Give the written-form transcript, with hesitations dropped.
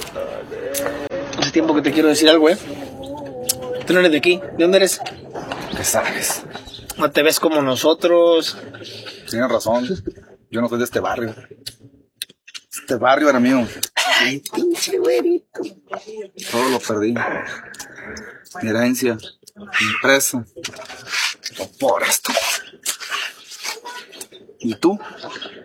Hace tiempo que te quiero decir algo, Tú no eres de aquí. ¿De dónde eres? ¿Qué sabes? No te ves como nosotros. Tienes razón. Yo no soy de este barrio. Este barrio era mío. Ay, pinche güerito. Todo lo perdí. Mi herencia, mi empresa. Todo por esto. ¿Y tú?